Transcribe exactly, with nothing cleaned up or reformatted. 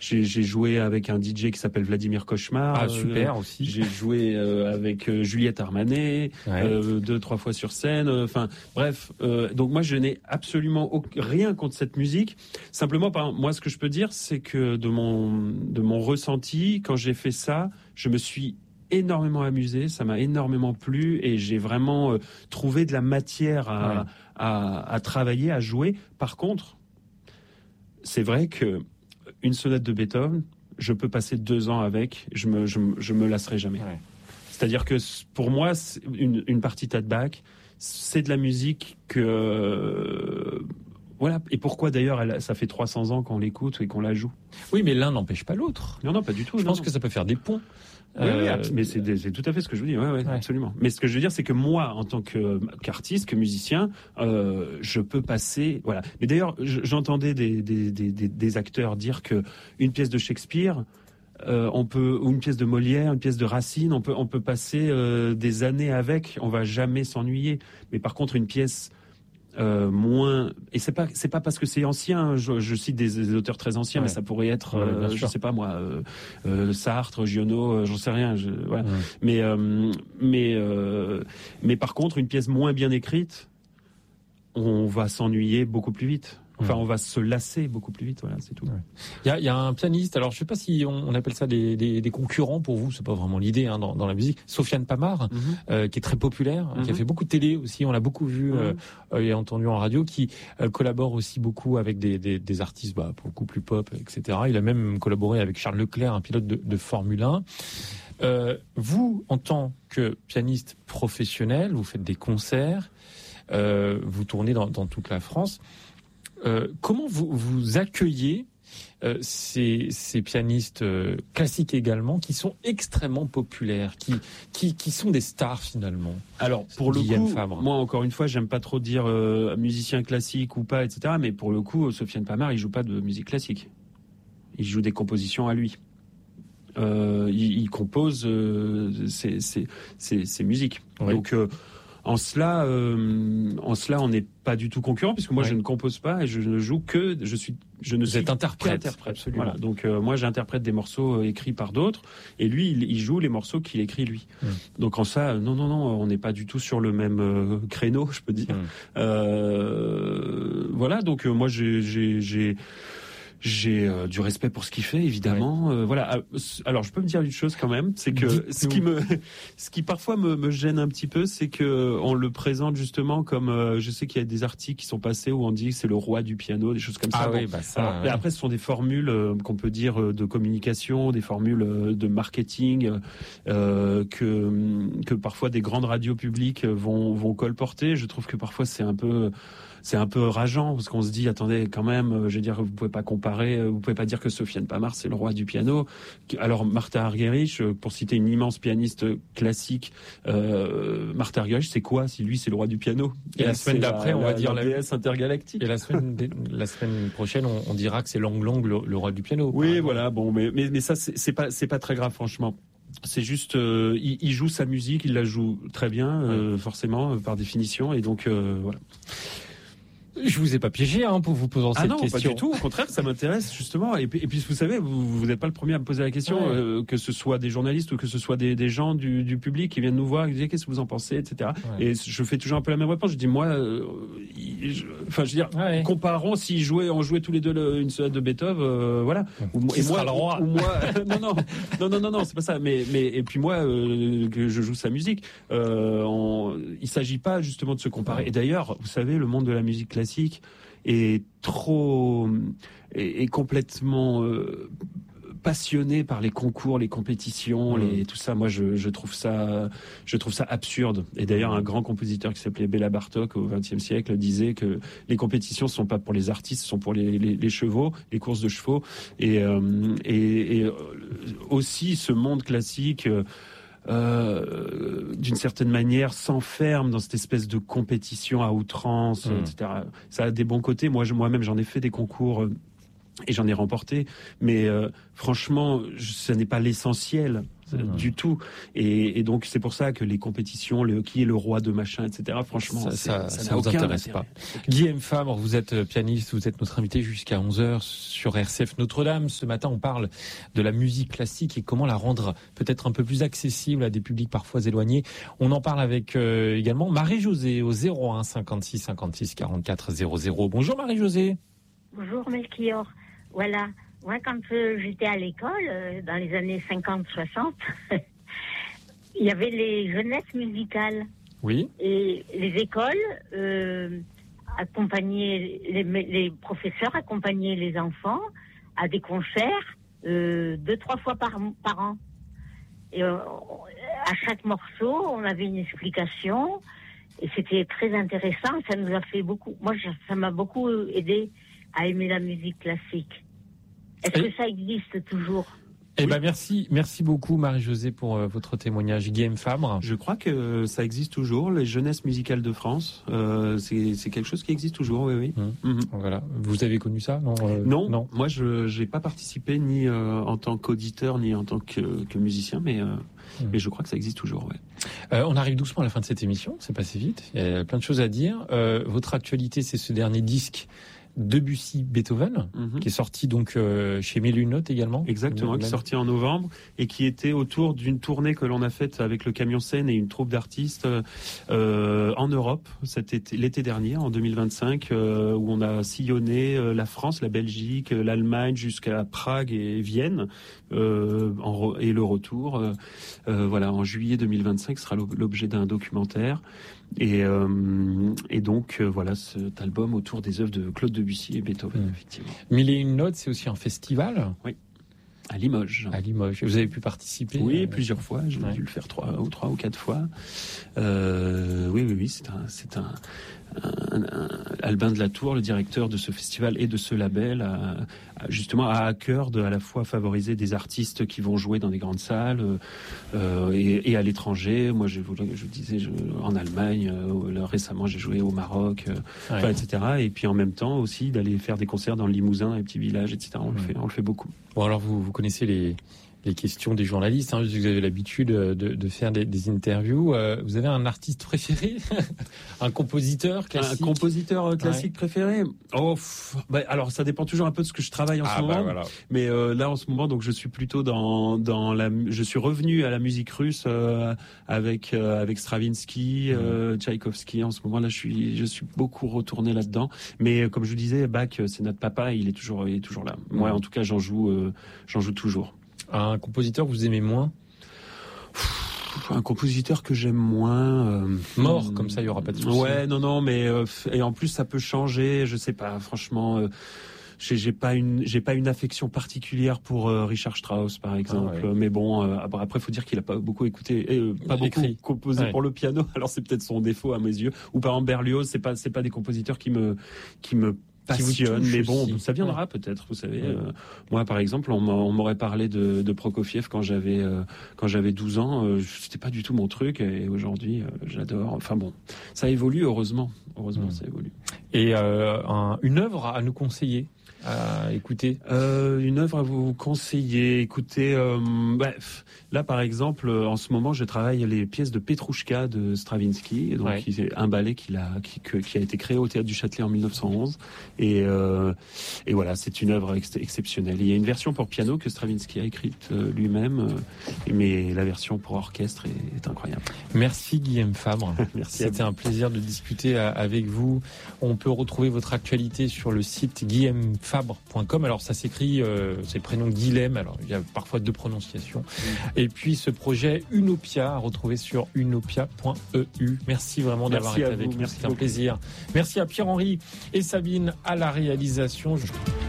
j'ai, j'ai joué avec un D J qui s'appelle Vladimir Cauchemar. Ah super euh, aussi. J'ai joué euh, avec euh, Juliette Armanet, ouais. euh, deux trois fois sur scène. Enfin euh, bref, euh, donc moi je n'ai absolument aucun, rien contre cette musique. Simplement, par moi ce que je peux dire, c'est que de mon de mon ressenti, quand j'ai fait ça, je me suis énormément amusé, ça m'a énormément plu et j'ai vraiment euh, trouvé de la matière à, ouais. à, à travailler, à jouer. Par contre, c'est vrai que une sonate de Beethoven, je peux passer deux ans avec, je me, je, je me lasserai jamais. Ouais. C'est-à-dire que pour moi, une, une partita de Bach, c'est de la musique que... Euh, voilà. Et pourquoi d'ailleurs, elle, ça fait trois cents ans qu'on l'écoute et qu'on la joue. Oui, mais l'un n'empêche pas l'autre. Non, non, pas du tout. Je non, pense non. que ça peut faire des ponts. Oui, euh, oui, mais c'est, c'est tout à fait ce que je vous dis. Ouais, ouais, ouais, absolument. Mais ce que je veux dire, c'est que moi, en tant que, qu'artiste, que musicien, euh, je peux passer, voilà. Mais d'ailleurs, j'entendais des, des, des, des acteurs dire que une pièce de Shakespeare, euh, on peut, ou une pièce de Molière, une pièce de Racine, on peut, on peut passer euh, des années avec, on va jamais s'ennuyer. Mais par contre, une pièce Euh, moins, et c'est pas c'est pas parce que c'est ancien, je, je cite des, des auteurs très anciens, ouais. mais ça pourrait être euh, ouais, je sais pas moi euh, euh, Sartre, Giono, euh, j'en sais rien, je, voilà. ouais. mais euh, mais euh, mais par contre une pièce moins bien écrite, on va s'ennuyer beaucoup plus vite. Enfin, on va se lasser beaucoup plus vite, voilà, c'est tout. Il y a, il y a un pianiste, alors je sais pas si on, on appelle ça des, des, des concurrents pour vous, c'est pas vraiment l'idée hein, dans, dans la musique. Sofiane Pamar, mm-hmm. euh, qui est très populaire, mm-hmm. qui a fait beaucoup de télé aussi, on l'a beaucoup vu mm-hmm. euh, et entendu en radio, qui euh, collabore aussi beaucoup avec des, des, des artistes bah, beaucoup plus pop, et cetera. Il a même collaboré avec Charles Leclerc, un pilote de, de Formule un. Euh, vous, en tant que pianiste professionnel, vous faites des concerts, euh, vous tournez dans, dans toute la France. Euh, comment vous, vous accueillez euh, ces, ces pianistes euh, classiques également, qui sont extrêmement populaires, qui, qui, qui sont des stars finalement? Alors pour le coup, Fabre. Moi encore une fois, j'aime pas trop dire euh, musicien classique ou pas, et cetera. Mais pour le coup, Sofiane Pamar, il joue pas de musique classique. Il joue des compositions à lui. Euh, il, il compose euh, ses, ses, ses, ses musiques. Oui. Donc euh, En cela, euh, en cela, on n'est pas du tout concurrent puisque moi, oui. je ne compose pas et je ne joue que, je suis, je ne Vous suis êtes interprète. interprète. Absolument. Voilà. Donc euh, moi, j'interprète des morceaux euh, écrits par d'autres et lui, il, il joue les morceaux qu'il écrit lui. Mmh. Donc en ça, non, non, non, on n'est pas du tout sur le même euh, créneau, je peux dire. Mmh. Euh, voilà. Donc euh, moi, j'ai, j'ai, j'ai J'ai euh, du respect pour ce qu'il fait, évidemment. Ouais. Euh, voilà. Alors, je peux me dire une chose quand même, c'est que Dites-nous. ce qui me, ce qui parfois me, me gêne un petit peu, c'est que on le présente justement comme, euh, je sais qu'il y a des articles qui sont passés où on dit que c'est le roi du piano, des choses comme ah ça. Oui, bon. bah ça. Alors, ouais. Et après, ce sont des formules euh, qu'on peut dire euh, de communication, des formules euh, de marketing euh, que que parfois des grandes radios publiques vont vont colporter. Je trouve que parfois c'est un peu c'est un peu rageant parce qu'on se dit attendez quand même, je veux dire, vous pouvez pas comparer, vous pouvez pas dire que Sofiane Pamar c'est le roi du piano. Alors Martha Argerich, pour citer une immense pianiste classique, euh, Martha Argerich c'est quoi si lui c'est le roi du piano? Et, et la semaine d'après la, on va la, dire la déesse intergalactique. Et la semaine la semaine prochaine on, on dira que c'est Lang Lang le, le roi du piano. Oui voilà bon mais mais mais ça c'est, c'est pas c'est pas très grave franchement. C'est juste, euh, il, il joue sa musique, il la joue très bien, euh, ouais. forcément, par définition, et donc euh, voilà. Je vous ai pas piégé hein, pour vous poser ah cette non, question. Pas du tout. Au contraire, ça m'intéresse justement. Et puis, et puis vous savez, vous vous n'êtes pas le premier à me poser la question, ouais. euh, que ce soit des journalistes ou que ce soit des, des gens du, du public qui viennent nous voir, qui disent qu'est-ce que vous en pensez, et cetera. Ouais. Et je fais toujours un peu la même réponse. Je dis moi, euh, je, enfin, je veux dire, ouais. comparons s'ils jouaient, on jouait tous les deux le, une sonate de Beethoven, euh, voilà. Ou, qui et sera moi, le roi. Ou, ou moi, non, non, non, non, non, non, c'est pas ça. Mais, mais et puis moi, euh, que je joue sa musique, euh, on, il s'agit pas justement de se comparer. Ouais. Et d'ailleurs, vous savez, le monde de la musique classique est trop est, est complètement euh, passionné par les concours, les compétitions, mmh. les tout ça. Moi, je, je trouve ça, je trouve ça absurde. Et d'ailleurs, un grand compositeur qui s'appelait Béla Bartók au vingtième siècle disait que les compétitions sont pas pour les artistes, sont pour les, les, les chevaux, les courses de chevaux. Et, euh, et, et aussi ce monde classique. Euh, Euh, d'une certaine manière s'enferme dans cette espèce de compétition à outrance, mmh. et cetera. Ça a des bons côtés. Moi, je, moi-même, j'en ai fait des concours euh, et j'en ai remporté. Mais euh, franchement, je, ce n'est pas l'essentiel. mmh. du tout. Et, et donc c'est pour ça que les compétitions, le qui est le roi de machin, et cetera. Franchement, ça, ça, ça, ça n'a vous aucun intéresse intérêt. pas. Guillaume Fabre, vous êtes pianiste, vous êtes notre invité jusqu'à onze heures sur R C F Notre-Dame. Ce matin, on parle de la musique classique et comment la rendre peut-être un peu plus accessible à des publics parfois éloignés. On en parle avec euh, également Marie-Josée au zéro un cinquante-six cinquante-six quarante-quatre zéro zéro. Bonjour Marie-Josée. Bonjour Melchior. Voilà, moi quand euh, j'étais à l'école, euh, dans les années cinquante soixante, il y avait les jeunesses musicales. Oui. Et les écoles euh, accompagnaient, les, les professeurs accompagnaient les enfants à des concerts euh, deux, trois fois par, par an. Et euh, à chaque morceau, on avait une explication et c'était très intéressant. Ça nous a fait beaucoup. Moi, ça m'a beaucoup aidé à aimer la musique classique. Est-ce et... que ça existe toujours ? Eh ben merci, merci beaucoup Marie-Josée pour euh, votre témoignage. Guillaume Fabre. Je crois que ça existe toujours. Les jeunesses musicales de France, euh, c'est, c'est quelque chose qui existe toujours. Oui, oui. Mmh. Mmh. Voilà. Vous avez connu ça, non, euh, non, non. Moi, je j'ai pas participé ni euh, en tant qu'auditeur ni en tant que, que musicien, mais euh, mmh. mais je crois que ça existe toujours. Ouais. Euh, on arrive doucement à la fin de cette émission. C'est passé vite. Il y a plein de choses à dire. Euh, votre actualité, c'est ce dernier disque. Debussy Beethoven, mm-hmm. qui est sorti donc euh, chez Mille et une Notes également. Exactement, qui est sorti en novembre et qui était autour d'une tournée que l'on a faite avec le Camion Scène et une troupe d'artistes euh, en Europe cet été, l'été dernier, en deux mille vingt-cinq, euh, où on a sillonné euh, la France, la Belgique, l'Allemagne jusqu'à Prague et Vienne, euh, en, et le retour. Euh, euh, voilà, en juillet deux mille vingt-cinq sera l'objet d'un documentaire. Et, euh, et donc euh, voilà cet album autour des œuvres de Claude Debussy et Beethoven, mmh. effectivement. Mille et une Notes, c'est aussi un festival. Oui. À Limoges. À Limoges. Vous avez pu participer ? Oui, euh, plusieurs fois. J'ai ouais. dû le faire trois ou trois ou quatre fois. Euh, oui, oui, oui. C'est un, c'est un, un, un Albin de la Tour, le directeur de ce festival et de ce label, a, a justement a à cœur de à la fois favoriser des artistes qui vont jouer dans des grandes salles euh, et, et à l'étranger. Moi, je, je disais je, en Allemagne. Euh, récemment, j'ai joué au Maroc, euh, ouais. et cetera. Et puis en même temps aussi d'aller faire des concerts dans le Limousin, dans les petits villages, et cetera. On ouais. le fait, on le fait beaucoup. Bon, alors vous, vous connaissez les, les questions des journalistes, hein, vous avez l'habitude de, de faire des, des interviews. Euh, vous avez un artiste préféré ? Un compositeur classique ? Un compositeur classique ouais. préféré ? Oh, pff, bah, alors ça dépend toujours un peu de ce que je travaille en ah, ce moment. Bah, voilà. Mais euh, là, en ce moment, donc je suis plutôt dans dans la. Je suis revenu à la musique russe euh, avec euh, avec Stravinsky, euh, mmh. Tchaïkovski. En ce moment, là, je suis je suis beaucoup retourné là-dedans. Mais euh, comme je vous disais, Bach, c'est notre papa. Il est toujours il est toujours là. Mmh. Moi, en tout cas, j'en joue euh, j'en joue toujours. Un compositeur que vous aimez moins ? Un compositeur que j'aime moins. Euh, Mort, euh, comme ça, il y aura pas de souci. Ouais, non, non, mais euh, et en plus, ça peut changer. Je sais pas, franchement. Euh, J'ai, j'ai pas une, j'ai pas une affection particulière pour euh, Richard Strauss, par exemple. Ah ouais. Mais bon, euh, après, faut dire qu'il a pas beaucoup écouté, euh, pas beaucoup écrit. composé ouais. pour le piano. Alors c'est peut-être son défaut à mes yeux. Ou par exemple Berlioz, c'est pas, c'est pas des compositeurs qui me, qui me passionne, mais bon, aussi. Ça viendra ouais. peut-être. Vous savez, ouais. euh, moi, par exemple, on, on m'aurait parlé de, de Prokofiev quand j'avais euh, quand j'avais douze ans. Euh, c'était pas du tout mon truc, et aujourd'hui, euh, j'adore. Enfin bon, ça évolue, heureusement. Heureusement, mmh. ça évolue. Et euh, un, une œuvre à nous conseiller, à écouter. Euh, une œuvre à vous conseiller. Écoutez, euh, bref, là, par exemple, en ce moment, je travaille les pièces de Petrouchka de Stravinsky, donc ouais. c'est un ballet qu'il a, qui, que, qui a été créé au Théâtre du Châtelet en mille neuf cent onze. Et, euh, et voilà, c'est une œuvre ex- exceptionnelle. Il y a une version pour piano que Stravinsky a écrite euh, lui-même, euh, mais la version pour orchestre est, est incroyable. Merci Guillaume Fabre. Merci. C'était un plaisir de discuter avec vous. On peut retrouver votre actualité sur le site guillaume fabre point com. Alors ça s'écrit, euh, c'est le prénom Guilhem, alors il y a parfois deux prononciations. Mmh. Et puis ce projet Unopia à retrouver sur unopia point e u. Merci vraiment d'avoir Merci été avec nous, c'était un plaisir. Merci à Pierre-Henri et Sabine à la réalisation. Je...